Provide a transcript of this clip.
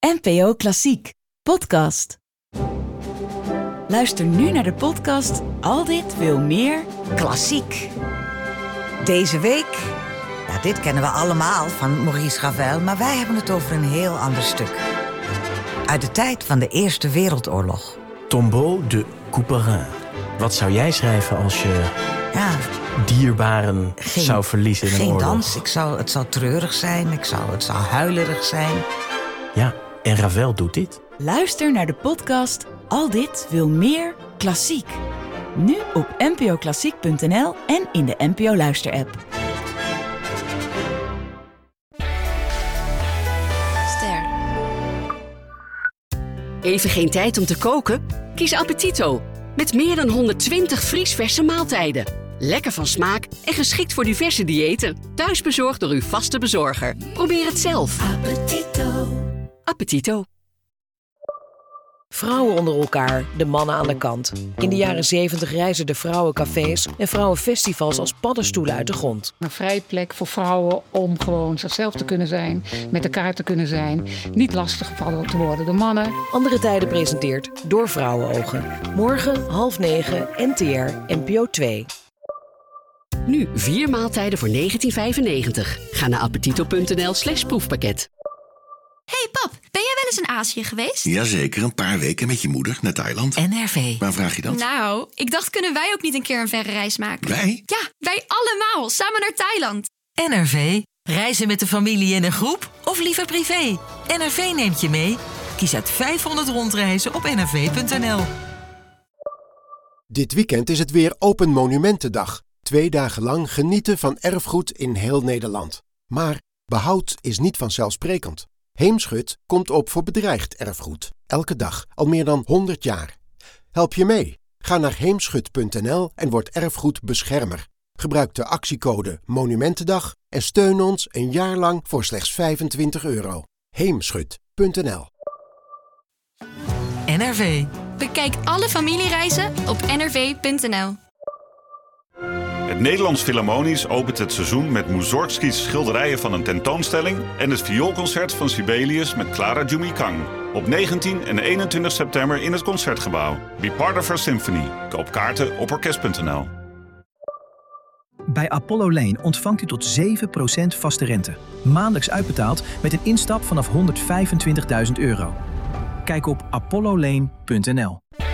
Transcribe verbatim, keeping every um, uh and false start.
N P O Klassiek, podcast. Luister nu naar de podcast Al dit wil meer klassiek. Deze week, ja, dit kennen we allemaal van Maurice Ravel, maar wij hebben het over een heel ander stuk. Uit de tijd van de Eerste Wereldoorlog. Tombeau de Couperin. Wat zou jij schrijven als je Ja, dierbaren geen, zou verliezen in een geen oorlog? dans. Ik zou, het zou treurig zijn, ik zou, het zou huilerig zijn. Ja, en Ravel doet dit. Luister naar de podcast Al dit wil meer klassiek. Nu op n p o klassiek punt n l en in de N P O Luister-app. Ster. Even geen tijd om te koken? Kies Appetito. Met meer dan honderdtwintig vriesverse maaltijden. Lekker van smaak en geschikt voor diverse diëten. Thuisbezorgd door uw vaste bezorger. Probeer het zelf. Appetito. Appetito. Vrouwen onder elkaar, de mannen aan de kant. In de jaren zeventig reisden de vrouwencafés en vrouwenfestivals als paddenstoelen uit de grond. Een vrije plek voor vrouwen om gewoon zichzelf te kunnen zijn, met elkaar te kunnen zijn, niet lastiggevallen te worden door mannen. Andere Tijden presenteert door Vrouwenogen. Morgen half negen, N T R, N P O twee. Nu vier maaltijden voor negentien vijfennegentig. Ga naar appetito punt n l slash proefpakket. Hey pap, ben jij wel eens in Azië geweest? Jazeker, een paar weken met je moeder naar Thailand. N R V. Waar vraag je dat? Nou, ik dacht, kunnen wij ook niet een keer een verre reis maken? Wij? Ja, wij allemaal, samen naar Thailand. N R V. Reizen met de familie in een groep of liever privé? N R V neemt je mee. Kies uit vijfhonderd rondreizen op n r v punt n l. Dit weekend is het weer Open Monumentendag. Twee dagen lang genieten van erfgoed in heel Nederland. Maar behoud is niet vanzelfsprekend. Heemschut komt op voor bedreigd erfgoed. Elke dag, al meer dan honderd jaar. Help je mee? Ga naar heemschut punt n l en word erfgoedbeschermer. Gebruik de actiecode Monumentendag en steun ons een jaar lang voor slechts vijfentwintig euro. heemschut punt n l. N R V. Bekijk alle familiereizen op n r v punt n l. Het Nederlands Philharmonisch opent het seizoen met Mussorgskis schilderijen van een tentoonstelling en het vioolconcert van Sibelius met Clara Jumikang. Op negentien en eenentwintig september in het Concertgebouw. Be part of our symphony. Koop kaarten op orkest punt n l. Bij Apollo Lane ontvangt u tot zeven procent vaste rente. Maandelijks uitbetaald met een instap vanaf honderdvijfentwintigduizend euro. Kijk op apollo lane punt n l.